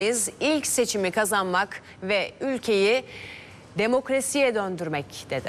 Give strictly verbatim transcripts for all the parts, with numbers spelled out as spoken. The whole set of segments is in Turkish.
İlk seçimi kazanmak ve ülkeyi demokrasiye döndürmek dedi.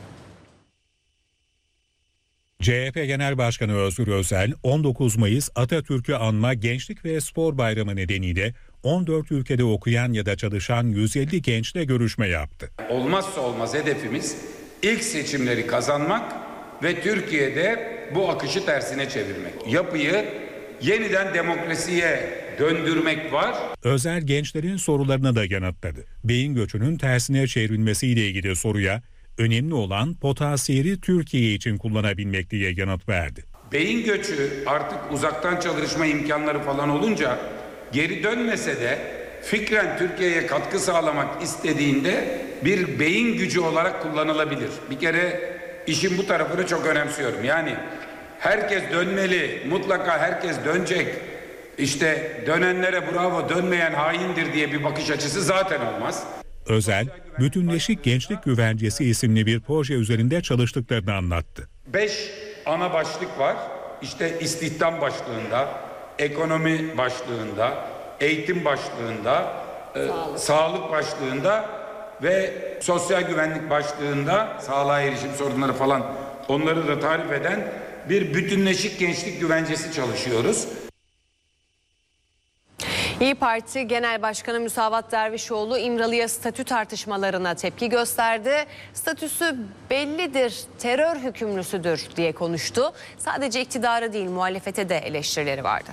C H P Genel Başkanı Özgür Özel, on dokuz Mayıs Atatürk'ü anma Gençlik ve Spor Bayramı nedeniyle on dört ülkede okuyan ya da çalışan yüz elli gençle görüşme yaptı. Olmazsa olmaz hedefimiz ilk seçimleri kazanmak ve Türkiye'de bu akışı tersine çevirmek. Yapıyı yeniden demokrasiye döndürmek var. Özel gençlerin sorularına da yanıtladı. Beyin göçünün tersine çevrilmesiyle ilgili soruya önemli olan potansiyeli Türkiye için kullanabilmek diye yanıt verdi. Beyin göçü artık uzaktan çalışma imkanları falan olunca geri dönmese de fikren Türkiye'ye katkı sağlamak istediğinde bir beyin gücü olarak kullanılabilir. Bir kere işin bu tarafını çok önemsiyorum. Yani herkes dönmeli, mutlaka herkes dönecek. İşte dönenlere bravo, dönmeyen haindir diye bir bakış açısı zaten olmaz. Özel, Bütünleşik Gençlik Güvencesi isimli bir proje üzerinde çalıştıklarını anlattı. Beş ana başlık var. İşte istihdam başlığında, ekonomi başlığında, eğitim başlığında, sağlık, e, sağlık başlığında ve sosyal güvenlik başlığında sağlığa erişim sorunları falan onları da tarif eden bir bütünleşik gençlik güvencesi çalışıyoruz. İYİ Parti Genel Başkanı Müsavat Dervişoğlu İmralı'ya statü tartışmalarına tepki gösterdi. Statüsü bellidir, terör hükümlüsüdür diye konuştu. Sadece iktidarı değil, muhalefete de eleştirileri vardı.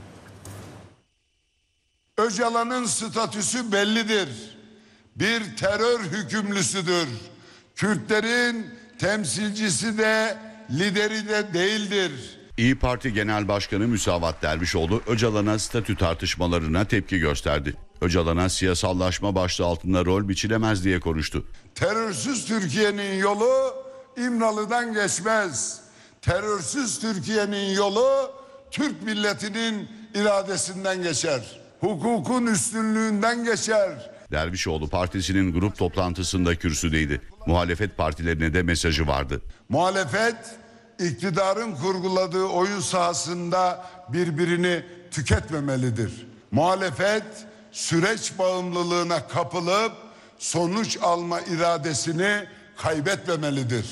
Öcalan'ın statüsü bellidir. Bir terör hükümlüsüdür. Kürtlerin temsilcisi de lideri de değildir. İYİ Parti Genel Başkanı Müsavat Dervişoğlu Öcalan'a statü tartışmalarına tepki gösterdi. Öcalan'a siyasallaşma başlığı altında rol biçilemez diye konuştu. Terörsüz Türkiye'nin yolu İmralı'dan geçmez. Terörsüz Türkiye'nin yolu Türk milletinin iradesinden geçer. Hukukun üstünlüğünden geçer. Dervişoğlu partisinin grup toplantısında kürsüdeydi. Muhalefet partilerine de mesajı vardı. Muhalefet iktidarın kurguladığı oyun sahasında birbirini tüketmemelidir. Muhalefet süreç bağımlılığına kapılıp sonuç alma iradesini kaybetmemelidir.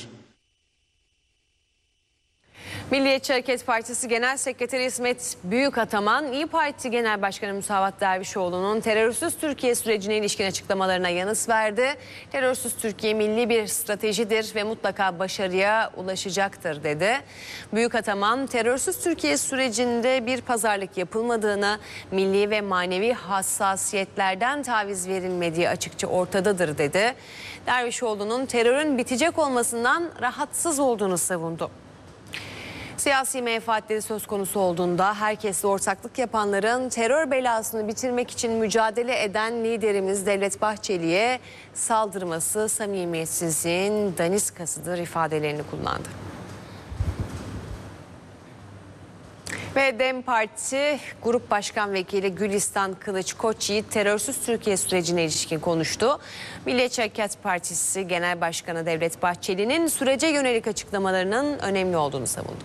Milliyetçi Hareket Partisi Genel Sekreteri İsmet Büyükataman, İYİ Parti Genel Başkanı Müsavat Dervişoğlu'nun terörsüz Türkiye sürecine ilişkin açıklamalarına yanıt verdi. Terörsüz Türkiye milli bir stratejidir ve mutlaka başarıya ulaşacaktır dedi. Büyükataman, terörsüz Türkiye sürecinde bir pazarlık yapılmadığını, milli ve manevi hassasiyetlerden taviz verilmediği açıkça ortadadır dedi. Dervişoğlu'nun terörün bitecek olmasından rahatsız olduğunu savundu. Siyasi menfaatleri söz konusu olduğunda herkesle ortaklık yapanların terör belasını bitirmek için mücadele eden liderimiz Devlet Bahçeli'ye saldırması samimiyetsizliğin daniskasıdır ifadelerini kullandı. Ve DEM Parti Grup Başkan Vekili Gülistan Kılıç Koçyiğit terörsüz Türkiye sürecine ilişkin konuştu. Milliyetçi Hareket Partisi Genel Başkanı Devlet Bahçeli'nin sürece yönelik açıklamalarının önemli olduğunu savundu.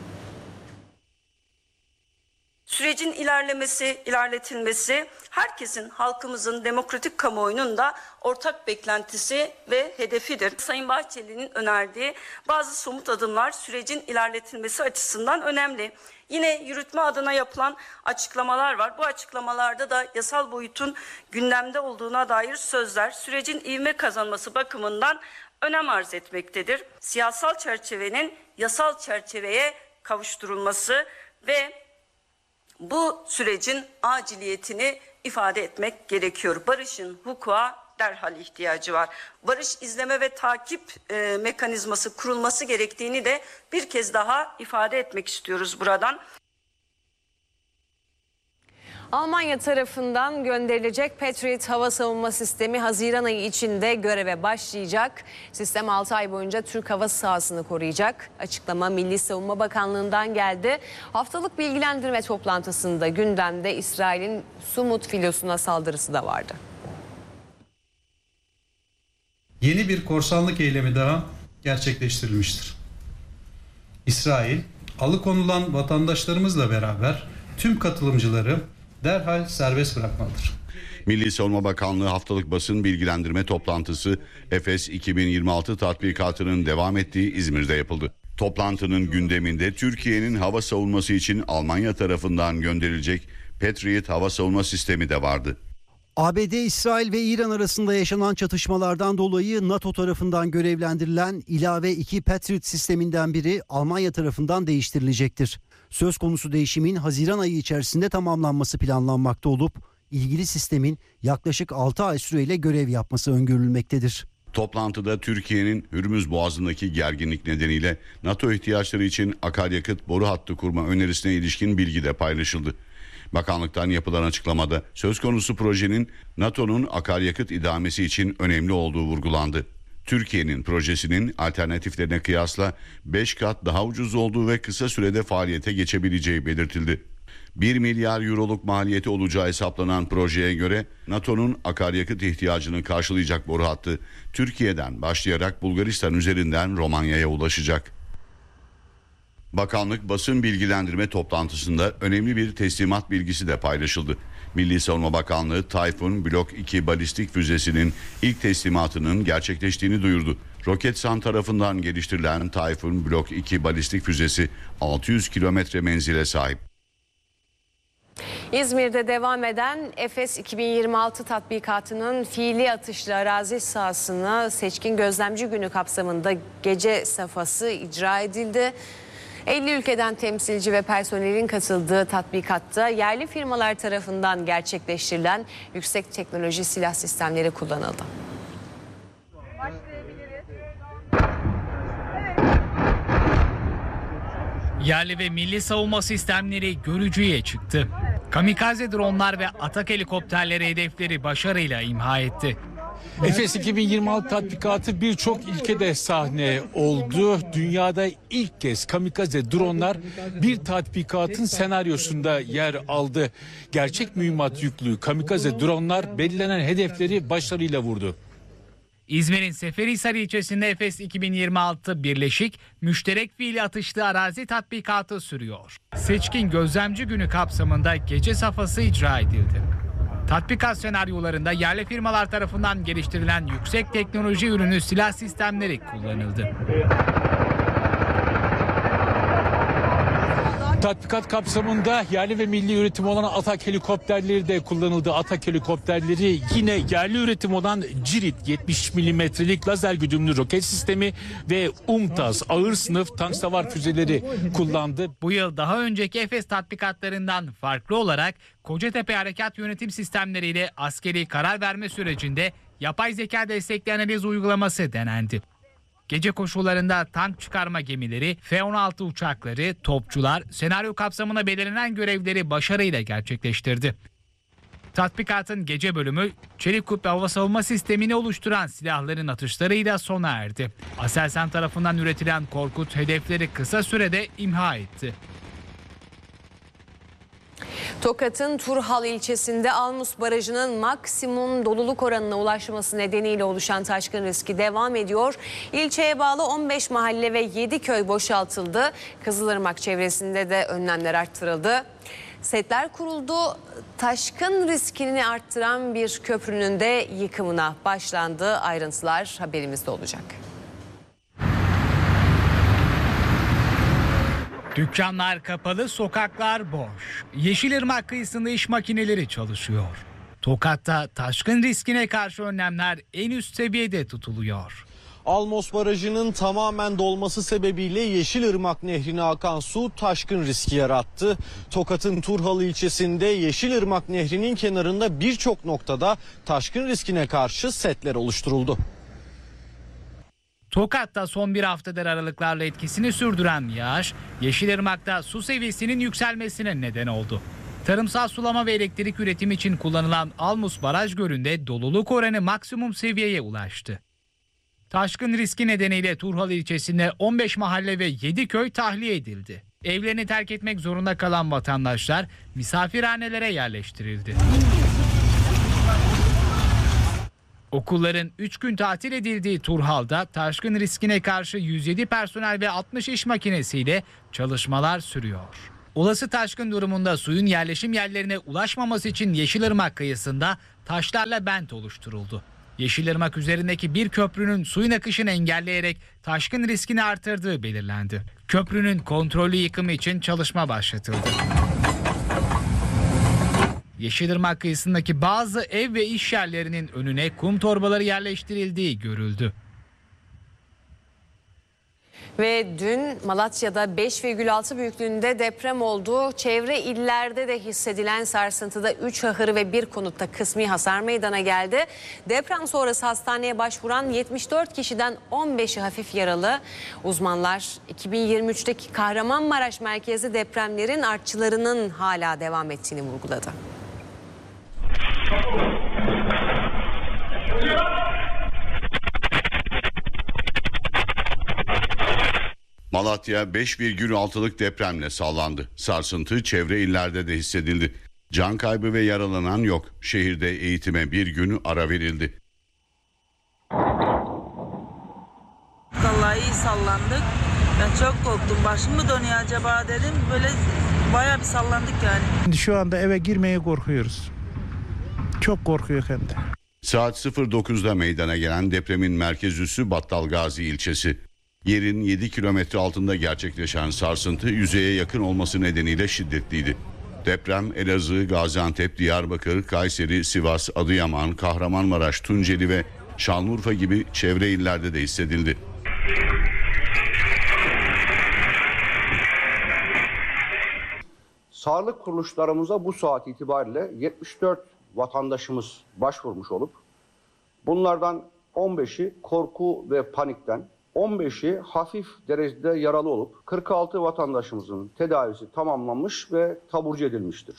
Sürecin ilerlemesi, ilerletilmesi herkesin, halkımızın, demokratik kamuoyunun da ortak beklentisi ve hedefidir. Sayın Bahçeli'nin önerdiği bazı somut adımlar sürecin ilerletilmesi açısından önemli. Yine yürütme adına yapılan açıklamalar var. Bu açıklamalarda da yasal boyutun gündemde olduğuna dair sözler sürecin ivme kazanması bakımından önem arz etmektedir. Siyasal çerçevenin yasal çerçeveye kavuşturulması ve bu sürecin aciliyetini ifade etmek gerekiyor. Barışın hukuka derhal ihtiyacı var. Barış izleme ve takip e, mekanizması kurulması gerektiğini de bir kez daha ifade etmek istiyoruz buradan. Almanya tarafından gönderilecek Patriot hava savunma sistemi Haziran ayı içinde göreve başlayacak. Sistem altı ay boyunca Türk hava sahasını koruyacak. Açıklama Milli Savunma Bakanlığı'ndan geldi. Haftalık bilgilendirme toplantısında gündemde İsrail'in Sumut filosuna saldırısı da vardı. Yeni bir korsanlık eylemi daha gerçekleştirilmiştir. İsrail, alıkonulan vatandaşlarımızla beraber tüm katılımcıları derhal serbest bırakmalıdır. Milli Savunma Bakanlığı haftalık basın bilgilendirme toplantısı Efes iki bin yirmi altı tatbikatının devam ettiği İzmir'de yapıldı. Toplantının gündeminde Türkiye'nin hava savunması için Almanya tarafından gönderilecek Patriot hava savunma sistemi de vardı. A B D, İsrail ve İran arasında yaşanan çatışmalardan dolayı NATO tarafından görevlendirilen ilave iki Patriot sisteminden biri Almanya tarafından değiştirilecektir. Söz konusu değişimin Haziran ayı içerisinde tamamlanması planlanmakta olup ilgili sistemin yaklaşık altı ay süreyle görev yapması öngörülmektedir. Toplantıda Türkiye'nin Hürmüz Boğazı'ndaki gerginlik nedeniyle NATO ihtiyaçları için akaryakıt boru hattı kurma önerisine ilişkin bilgi de paylaşıldı. Bakanlıktan yapılan açıklamada söz konusu projenin NATO'nun akaryakıt idamesi için önemli olduğu vurgulandı. Türkiye'nin projesinin alternatiflerine kıyasla beş kat daha ucuz olduğu ve kısa sürede faaliyete geçebileceği belirtildi. bir milyar euroluk maliyeti olacağı hesaplanan projeye göre NATO'nun akaryakıt ihtiyacını karşılayacak boru hattı Türkiye'den başlayarak Bulgaristan üzerinden Romanya'ya ulaşacak. Bakanlık basın bilgilendirme toplantısında önemli bir teslimat bilgisi de paylaşıldı. Milli Savunma Bakanlığı Tayfun Blok iki balistik füzesinin ilk teslimatının gerçekleştiğini duyurdu. Roketsan tarafından geliştirilen Tayfun Blok iki balistik füzesi altı yüz kilometre menzile sahip. İzmir'de devam eden Efes iki bin yirmi altı tatbikatının fiili atışlı arazi sahasına seçkin gözlemci günü kapsamında gece safhası icra edildi. elli ülkeden temsilci ve personelin katıldığı tatbikatta yerli firmalar tarafından gerçekleştirilen yüksek teknoloji silah sistemleri kullanıldı. Yerli ve milli savunma sistemleri görücüye çıktı. Kamikaze dronlar ve atak helikopterleri hedefleri başarıyla imha etti. Efes iki bin yirmi altı tatbikatı birçok ülkede sahne oldu. Dünyada ilk kez kamikaze dronlar bir tatbikatın senaryosunda yer aldı. Gerçek mühimmat yüklü kamikaze dronlar belirlenen hedefleri başarıyla vurdu. İzmir'in Seferihisar ilçesinde Efes iki bin yirmi altı birleşik müşterek fiili atışlı arazi tatbikatı sürüyor. Seçkin gözlemci günü kapsamında gece safhası icra edildi. Tatbikat senaryolarında yerli firmalar tarafından geliştirilen yüksek teknoloji ürünü silah sistemleri kullanıldı. Tatbikat kapsamında yerli ve milli üretim olan atak helikopterleri de kullanıldı. Atak helikopterleri yine yerli üretim olan Cirit yetmiş milimetrelik lazer güdümlü roket sistemi ve UMTAS ağır sınıf tank savar füzeleri kullandı. Bu yıl daha önceki Efes tatbikatlarından farklı olarak Kocatepe Harekat Yönetim Sistemleri ile askeri karar verme sürecinde yapay zeka destekli analiz uygulaması denendi. Gece koşullarında tank çıkarma gemileri, F on altı uçakları, topçular senaryo kapsamına belirlenen görevleri başarıyla gerçekleştirdi. Tatbikatın gece bölümü çelik kubbe hava savunma sistemini oluşturan silahların atışlarıyla sona erdi. Aselsan tarafından üretilen Korkut hedefleri kısa sürede imha etti. Tokat'ın Turhal ilçesinde Almus Barajı'nın maksimum doluluk oranına ulaşması nedeniyle oluşan taşkın riski devam ediyor. İlçeye bağlı on beş mahalle ve yedi köy boşaltıldı. Kızılırmak çevresinde de önlemler arttırıldı. Setler kuruldu. Taşkın riskini arttıran bir köprünün de yıkımına başlandı. Ayrıntılar haberimizde olacak. Dükkanlar kapalı, sokaklar boş. Yeşilırmak kıyısında iş makineleri çalışıyor. Tokat'ta taşkın riskine karşı önlemler en üst seviyede tutuluyor. Almos Barajı'nın tamamen dolması sebebiyle Yeşilırmak Nehri'ne akan su taşkın riski yarattı. Tokat'ın Turhal ilçesinde Yeşilırmak Nehri'nin kenarında birçok noktada taşkın riskine karşı setler oluşturuldu. Tokat'ta son bir haftadır aralıklarla etkisini sürdüren yağış, Yeşilırmak'ta su seviyesinin yükselmesine neden oldu. Tarımsal sulama ve elektrik üretimi için kullanılan Almus Baraj Gölü'nde doluluk oranı maksimum seviyeye ulaştı. Taşkın riski nedeniyle Turhal ilçesinde on beş mahalle ve yedi köy tahliye edildi. Evlerini terk etmek zorunda kalan vatandaşlar misafirhanelere yerleştirildi. Okulların üç gün tatil edildiği Turhal'da taşkın riskine karşı yüz yedi personel ve altmış iş makinesiyle çalışmalar sürüyor. Olası taşkın durumunda suyun yerleşim yerlerine ulaşmaması için Yeşilırmak kıyısında taşlarla bent oluşturuldu. Yeşilırmak üzerindeki bir köprünün suyun akışını engelleyerek taşkın riskini artırdığı belirlendi. Köprünün kontrollü yıkımı için çalışma başlatıldı. Yeşilırmak kıyısındaki bazı ev ve iş yerlerinin önüne kum torbaları yerleştirildiği görüldü. Ve dün Malatya'da beş virgül altı büyüklüğünde deprem oldu. Çevre illerde de hissedilen sarsıntıda üç ahırı ve bir konutta kısmi hasar meydana geldi. Deprem sonrası hastaneye başvuran yetmiş dört kişiden on beşi hafif yaralı. Uzmanlar iki bin yirmi üçteki Kahramanmaraş merkezli depremlerin artçılarının hala devam ettiğini vurguladı. Malatya beş virgül altılık depremle sallandı. Sarsıntı çevre illerde de hissedildi. Can kaybı ve yaralanan yok. Şehirde eğitime bir gün ara verildi. Vallahi iyi sallandık. Ben çok korktum. Başım mı dönüyor acaba dedim. Böyle bayağı bir sallandık yani. Şu anda eve girmeye korkuyoruz. Çok korkuyor hem de. Saat sıfır dokuzda meydana gelen depremin merkez üssü Battalgazi ilçesi. Yerin yedi kilometre altında gerçekleşen sarsıntı yüzeye yakın olması nedeniyle şiddetliydi. Deprem Elazığ, Gaziantep, Diyarbakır, Kayseri, Sivas, Adıyaman, Kahramanmaraş, Tunceli ve Şanlıurfa gibi çevre illerde de hissedildi. Sağlık kuruluşlarımıza bu saat itibariyle yetmiş dört vatandaşımız başvurmuş olup bunlardan on beşi korku ve panikten, on beşi hafif derecede yaralı olup kırk altı vatandaşımızın tedavisi tamamlanmış ve taburcu edilmiştir.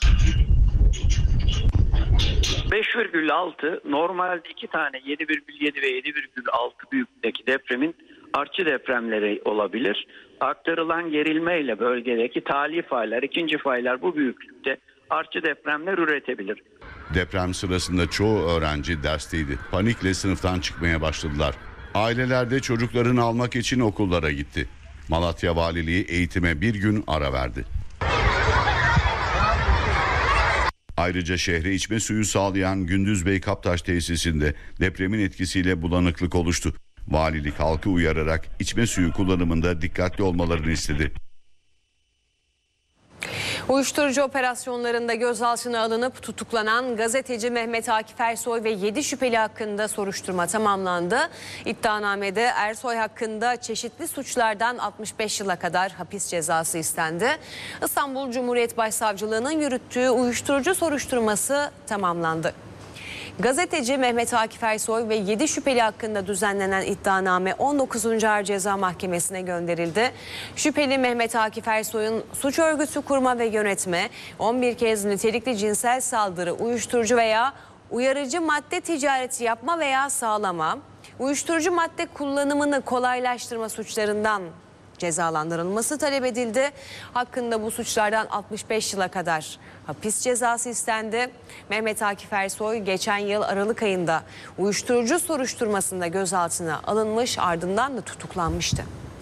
beş virgül altı normalde iki tane yedi virgül yedi ve yedi virgül altı büyüklüğündeki depremin artçı depremleri olabilir. Aktarılan gerilmeyle bölgedeki tali faylar, ikinci faylar bu büyüklükte artçı depremler üretebilir. Deprem sırasında çoğu öğrenci dersteydi. Panikle sınıftan çıkmaya başladılar. Aileler de çocuklarını almak için okullara gitti. Malatya Valiliği eğitime bir gün ara verdi. Ayrıca şehre içme suyu sağlayan Gündüzbey Kaptaş tesisinde depremin etkisiyle bulanıklık oluştu. Valilik halkı uyararak içme suyu kullanımında dikkatli olmalarını istedi. Uyuşturucu operasyonlarında gözaltına alınıp tutuklanan gazeteci Mehmet Akif Ersoy ve yedi şüpheli hakkında soruşturma tamamlandı. İddianamede Ersoy hakkında çeşitli suçlardan altmış beş yıla kadar hapis cezası istendi. İstanbul Cumhuriyet Başsavcılığı'nın yürüttüğü uyuşturucu soruşturması tamamlandı. Gazeteci Mehmet Akif Ersoy ve yedi şüpheli hakkında düzenlenen iddianame on dokuzuncu Ağır Ceza Mahkemesi'ne gönderildi. Şüpheli Mehmet Akif Ersoy'un suç örgütü kurma ve yönetme, on bir kez nitelikli cinsel saldırı, uyuşturucu veya uyarıcı madde ticareti yapma veya sağlama, uyuşturucu madde kullanımını kolaylaştırma suçlarından cezalandırılması talep edildi. Hakkında bu suçlardan altmış beş yıla kadar hapis cezası istendi. Mehmet Akif Ersoy geçen yıl Aralık ayında uyuşturucu soruşturmasında gözaltına alınmış, ardından da tutuklanmıştı.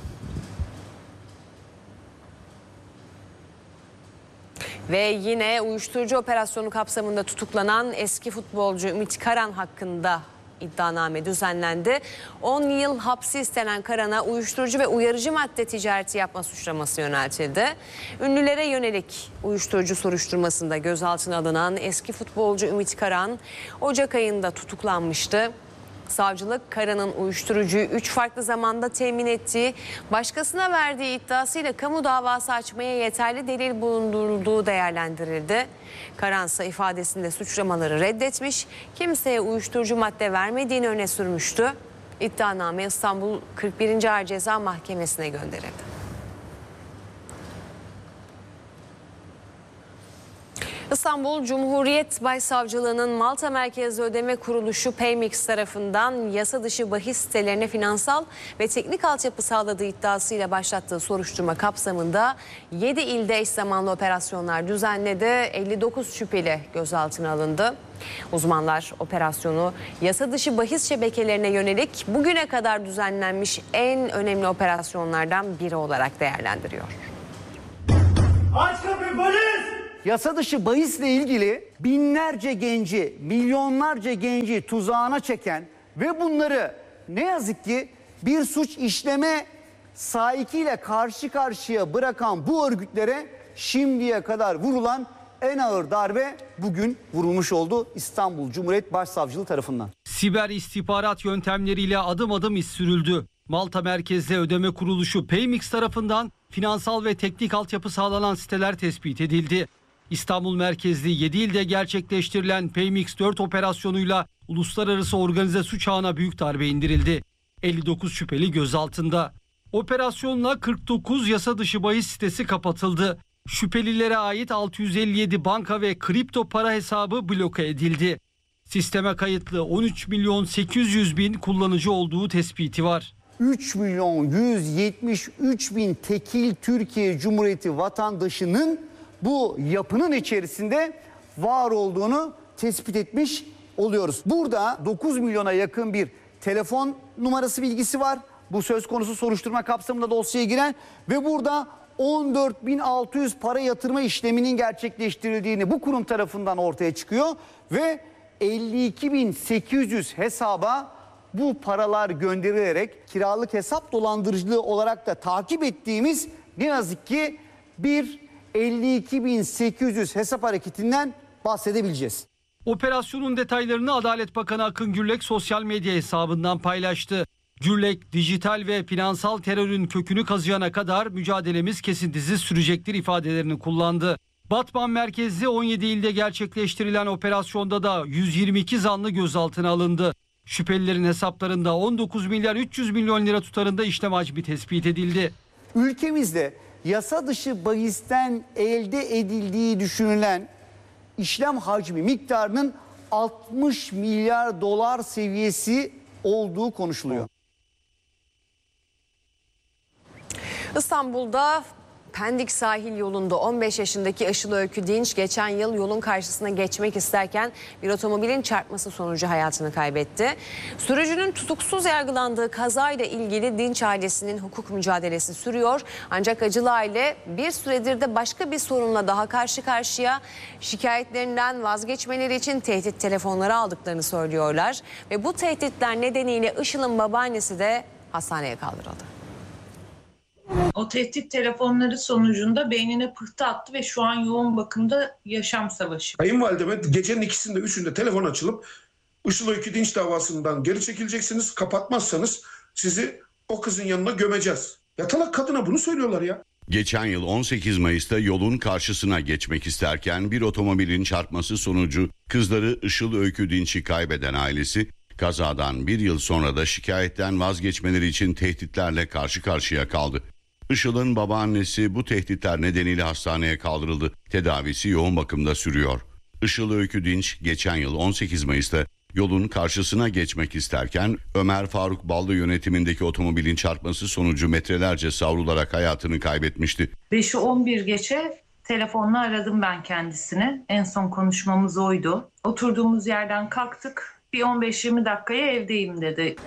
Ve yine uyuşturucu operasyonu kapsamında tutuklanan eski futbolcu Ümit Karan hakkında iddianame düzenlendi. on yıl hapsi istenen Karan'a uyuşturucu ve uyarıcı madde ticareti yapma suçlaması yöneltildi. Ünlülere yönelik uyuşturucu soruşturmasında gözaltına alınan eski futbolcu Ümit Karan Ocak ayında tutuklanmıştı. Savcılık Karan'ın uyuşturucuyu üç farklı zamanda temin ettiği, başkasına verdiği iddiasıyla kamu davası açmaya yeterli delil bulundurulduğu değerlendirildi. Karan ise ifadesinde suçlamaları reddetmiş, kimseye uyuşturucu madde vermediğini öne sürmüştü. İddianame İstanbul kırk birinci Ağır Ceza Mahkemesi'ne gönderildi. İstanbul Cumhuriyet Başsavcılığı'nın Malta Merkezli Ödeme Kuruluşu Paymix tarafından yasa dışı bahis sitelerine finansal ve teknik altyapı sağladığı iddiasıyla başlattığı soruşturma kapsamında yedi ilde eş zamanlı operasyonlar düzenledi. elli dokuz şüpheli gözaltına alındı. Uzmanlar operasyonu yasa dışı bahis şebekelerine yönelik bugüne kadar düzenlenmiş en önemli operasyonlardan biri olarak değerlendiriyor. Aç kapıyı polis! yasa dışı bahisle ilgili binlerce genci, milyonlarca genci tuzağına çeken ve bunları ne yazık ki bir suç işleme sahikiyle karşı karşıya bırakan bu örgütlere şimdiye kadar vurulan en ağır darbe bugün vurulmuş oldu İstanbul Cumhuriyet Başsavcılığı tarafından. Siber istihbarat yöntemleriyle adım adım iz sürüldü. Malta merkezli ödeme kuruluşu Paymix tarafından finansal ve teknik altyapı sağlanan siteler tespit edildi. İstanbul merkezli yedi ilde gerçekleştirilen Paymix dört operasyonuyla uluslararası organize suç ağına büyük darbe indirildi. elli dokuz şüpheli gözaltında. Operasyonla kırk dokuz yasa dışı bahis sitesi kapatıldı. Şüphelilere ait altı yüz elli yedi banka ve kripto para hesabı bloke edildi. Sisteme kayıtlı on üç milyon sekiz yüz bin kullanıcı olduğu tespiti var. üç milyon yüz yetmiş üç bin tekil Türkiye Cumhuriyeti vatandaşının bu yapının içerisinde var olduğunu tespit etmiş oluyoruz. Burada dokuz milyona yakın bir telefon numarası bilgisi var. Bu söz konusu soruşturma kapsamında dosyaya giren ve burada on dört bin altı yüz para yatırma işleminin gerçekleştirildiğini bu kurum tarafından ortaya çıkıyor ve elli iki bin sekiz yüz hesaba bu paralar gönderilerek kiralık hesap dolandırıcılığı olarak da takip ettiğimiz ne yazık ki bir elli iki bin sekiz yüz hesap hareketinden bahsedebileceğiz. Operasyonun detaylarını Adalet Bakanı Akın Gürlek sosyal medya hesabından paylaştı. Gürlek, dijital ve finansal terörün kökünü kazıyana kadar mücadelemiz kesintisiz sürecektir ifadelerini kullandı. Batman merkezli on yedi ilde gerçekleştirilen operasyonda da yüz yirmi iki zanlı gözaltına alındı. Şüphelilerin hesaplarında on dokuz milyar üç yüz milyon lira tutarında işlem hacmi tespit edildi. Ülkemizde yasa dışı bahisten elde edildiği düşünülen işlem hacmi miktarının altmış milyar dolar seviyesi olduğu konuşuluyor. İstanbul'da Pendik sahil yolunda on beş yaşındaki Işıl Öykü Dinç geçen yıl yolun karşısına geçmek isterken bir otomobilin çarpması sonucu hayatını kaybetti. Sürücünün tutuksuz yargılandığı kazayla ilgili Dinç ailesinin hukuk mücadelesi sürüyor. Ancak acılı aile bir süredir de başka bir sorunla daha karşı karşıya. Şikayetlerinden vazgeçmeleri için tehdit telefonları aldıklarını söylüyorlar. Ve bu tehditler nedeniyle Işıl'ın babaannesi de hastaneye kaldırıldı. O tehdit telefonları sonucunda beynine pıhtı attı ve şu an yoğun bakımda yaşam savaşı. Kayınvalideme gecenin ikisinde üçünde telefon açılıp Işıl Öykü Dinç davasından geri çekileceksiniz, kapatmazsanız sizi o kızın yanına gömeceğiz. Yatalak kadına bunu söylüyorlar ya. Geçen yıl on sekiz Mayıs'ta yolun karşısına geçmek isterken bir otomobilin çarpması sonucu kızları Işıl Öykü Dinç'i kaybeden ailesi kazadan bir yıl sonra da şikayetten vazgeçmeleri için tehditlerle karşı karşıya kaldı. Işıl'ın babaannesi bu tehditler nedeniyle hastaneye kaldırıldı. Tedavisi yoğun bakımda sürüyor. Işıl Öykü Dinç geçen yıl on sekiz Mayıs'ta yolun karşısına geçmek isterken Ömer Faruk Ballı yönetimindeki otomobilin çarpması sonucu metrelerce savrularak hayatını kaybetmişti. beşi on bir geçe telefonla aradım ben kendisini. En son konuşmamız oydu. Oturduğumuz yerden kalktık. Bir on beş yirmi dakikaya evdeyim dedi.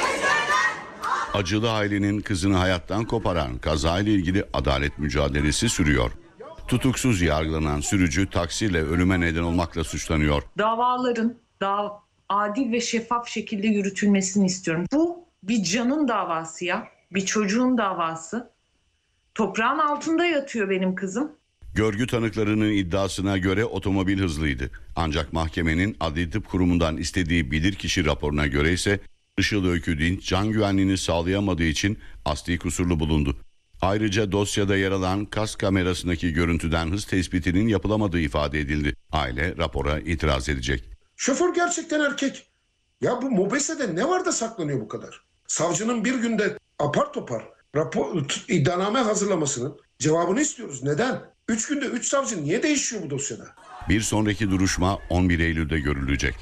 Acılı ailenin kızını hayattan koparan kazayla ilgili adalet mücadelesi sürüyor. Tutuksuz yargılanan sürücü taksiyle ölüme neden olmakla suçlanıyor. Davaların daha adil ve şeffaf şekilde yürütülmesini istiyorum. Bu bir canın davası ya, bir çocuğun davası. Toprağın altında yatıyor benim kızım. Görgü tanıklarının iddiasına göre otomobil hızlıydı. Ancak mahkemenin Adli Tıp Kurumu'ndan istediği bilirkişi raporuna göre ise Işıl Öykü Dinç can güvenliğini sağlayamadığı için asli kusurlu bulundu. Ayrıca dosyada yer alan kas kamerasındaki görüntüden hız tespitinin yapılamadığı ifade edildi. Aile rapora itiraz edecek. Şoför gerçekten erkek. Ya bu mobesede ne var da saklanıyor bu kadar? Savcının bir günde apar topar rapor, iddianame hazırlamasının cevabını istiyoruz. Neden? Üç günde üç savcı niye değişiyor bu dosyada? Bir sonraki duruşma on bir Eylül'de görülecek.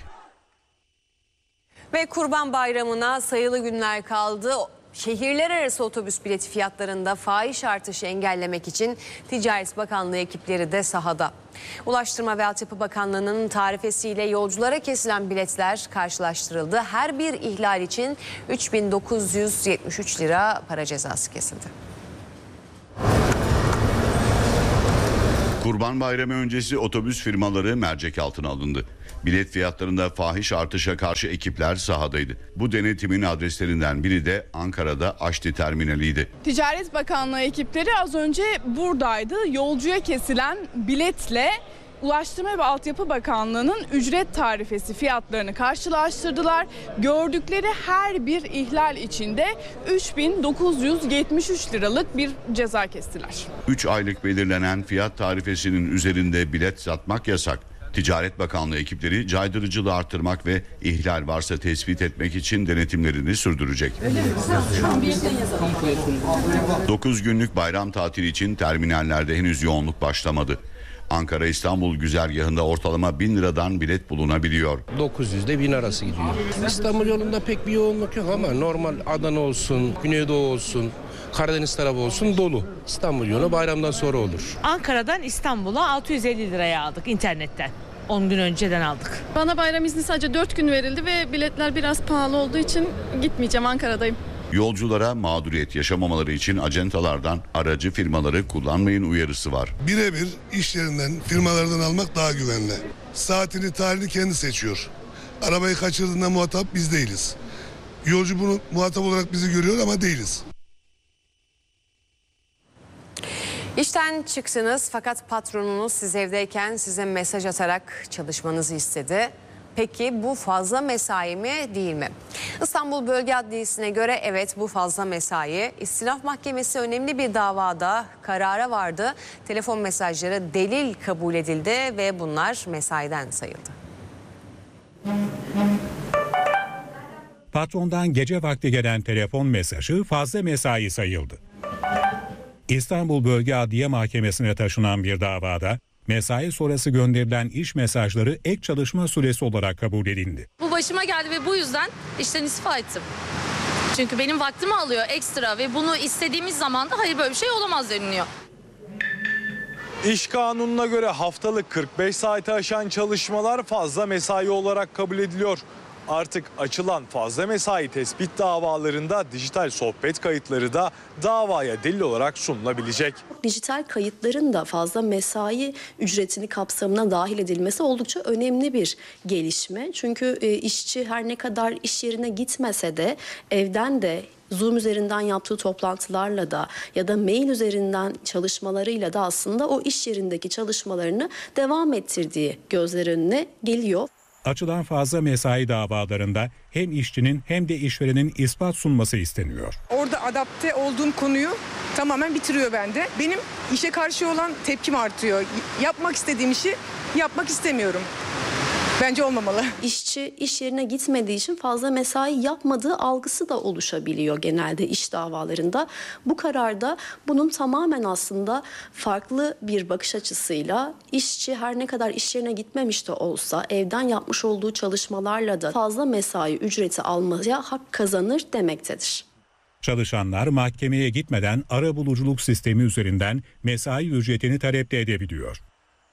Ve Kurban Bayramı'na sayılı günler kaldı. Şehirler arası otobüs bileti fiyatlarında fahiş artışı engellemek için Ticaret Bakanlığı ekipleri de sahada. Ulaştırma ve Altyapı Bakanlığı'nın tarifesiyle yolculara kesilen biletler karşılaştırıldı. Her bir ihlal için üç bin dokuz yüz yetmiş üç lira para cezası kesildi. Kurban Bayramı öncesi otobüs firmaları mercek altına alındı. Bilet fiyatlarında fahiş artışa karşı ekipler sahadaydı. Bu denetimin adreslerinden biri de Ankara'da Aşti Terminali'ydi. Ticaret Bakanlığı ekipleri az önce buradaydı. Yolcuya kesilen biletle Ulaştırma ve Altyapı Bakanlığı'nın ücret tarifesi fiyatlarını karşılaştırdılar. Gördükleri her bir ihlal içinde üç bin dokuz yüz yetmiş üç liralık bir ceza kestiler. üç aylık belirlenen fiyat tarifesinin üzerinde bilet satmak yasak. Ticaret Bakanlığı ekipleri caydırıcılığı artırmak ve ihlal varsa tespit etmek için denetimlerini sürdürecek. dokuz günlük bayram tatili için terminallerde henüz yoğunluk başlamadı. Ankara-İstanbul güzergahında ortalama bin liradan bilet bulunabiliyor. dokuz yüz ile bin arası gidiyor. İstanbul yolunda pek bir yoğunluk yok ama normal Adana olsun, Güneydoğu olsun, Karadeniz tarafı olsun dolu. İstanbul yolu bayramdan sonra olur. Ankara'dan İstanbul'a altı yüz elli liraya aldık internetten. on gün önceden aldık. Bana bayram izni sadece dört gün verildi ve biletler biraz pahalı olduğu için gitmeyeceğim, Ankara'dayım. Yolculara mağduriyet yaşamamaları için acentalardan aracı firmaları kullanmayın uyarısı var. Birebir iş yerinden, firmalardan almak daha güvenli. Saatini, tarihini kendi seçiyor. Arabayı kaçırdığında muhatap biz değiliz. Yolcu bunu muhatap olarak bizi görüyor ama değiliz. İşten çıktınız fakat patronunuz siz evdeyken size mesaj atarak çalışmanızı istedi. Peki bu fazla mesai mi değil mi? İstanbul Bölge Adliyesi'ne göre evet bu fazla mesai. İstinaf Mahkemesi önemli bir davada karara vardı. Telefon mesajları delil kabul edildi ve bunlar mesaiden sayıldı. Patrondan gece vakti gelen telefon mesajı fazla mesai sayıldı. İstanbul Bölge Adliye Mahkemesi'ne taşınan bir davada mesai sonrası gönderilen iş mesajları ek çalışma süresi olarak kabul edildi. Bu başıma geldi ve bu yüzden işten istifa ettim. Çünkü benim vaktimi alıyor ekstra ve bunu istediğimiz zaman da hayır böyle bir şey olamaz deniliyor. İş kanununa göre haftalık kırk beş saati aşan çalışmalar fazla mesai olarak kabul ediliyor. Artık açılan fazla mesai tespit davalarında dijital sohbet kayıtları da davaya delil olarak sunulabilecek. Dijital kayıtların da fazla mesai ücretini kapsamına dahil edilmesi oldukça önemli bir gelişme. Çünkü e, işçi her ne kadar iş yerine gitmese de evden de Zoom üzerinden yaptığı toplantılarla da ya da mail üzerinden çalışmalarıyla da aslında o iş yerindeki çalışmalarını devam ettirdiği gözler önüne geliyor. Açılan fazla mesai davalarında hem işçinin hem de işverenin ispat sunması isteniyor. Orada adapte olduğum konuyu tamamen bitiriyor bende. Benim işe karşı olan tepkim artıyor. Yapmak istediğim işi yapmak istemiyorum. Bence olmamalı. İşçi iş yerine gitmediği için fazla mesai yapmadığı algısı da oluşabiliyor genelde iş davalarında. Bu kararda bunun tamamen aslında farklı bir bakış açısıyla işçi her ne kadar iş yerine gitmemiş de olsa evden yapmış olduğu çalışmalarla da fazla mesai ücreti almaya hak kazanır demektedir. Çalışanlar mahkemeye gitmeden arabuluculuk sistemi üzerinden mesai ücretini talep de edebiliyor.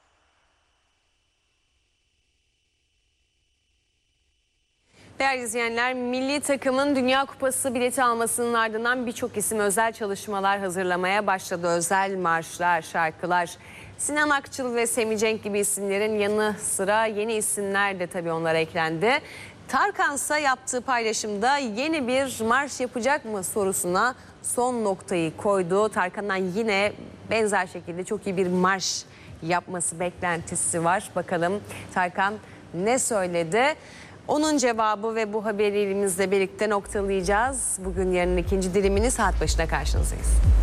Değerli izleyenler, milli takımın Dünya Kupası bileti almasının ardından birçok isim özel çalışmalar hazırlamaya başladı. Özel marşlar, şarkılar. Sinan Akçıl ve Semih Cenk gibi isimlerin yanı sıra yeni isimler de tabii onlara eklendi. Tarkansa yaptığı paylaşımda yeni bir marş yapacak mı sorusuna son noktayı koydu. Tarkan'dan yine benzer şekilde çok iyi bir marş yapması beklentisi var. Bakalım Tarkan ne söyledi? Onun cevabı ve bu haberimizle birlikte noktalayacağız. Bugün yarın ikinci dilimini saat başına karşınızdayız.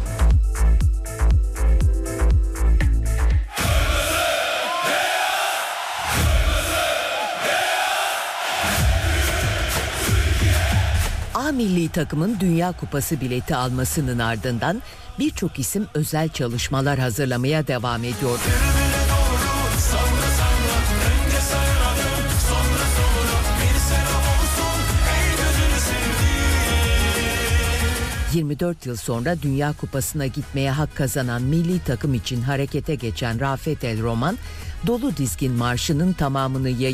A milli takımın Dünya Kupası bileti almasının ardından birçok isim özel çalışmalar hazırlamaya devam ediyor. yirmi dört yıl sonra Dünya Kupası'na gitmeye hak kazanan milli takım için harekete geçen Rafet El Roman, Dolu Dizgin Marşı'nın tamamını yayınladı.